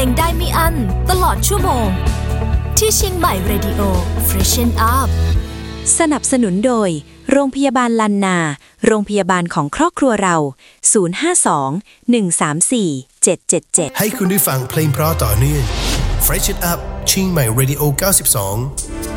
งได้ไม่อั้นตลอดชั่วโมงที่เชียงใหม่ Radio Freshen Up สนับสนุนโดยโรงพยาบาลลันนาโรงพยาบาลของครอบครัวเรา052-134-777 ให้คุณได้ฟังเพลงเพราะต่อเนื่อง Freshen Up เชียงใหม่ Radio 92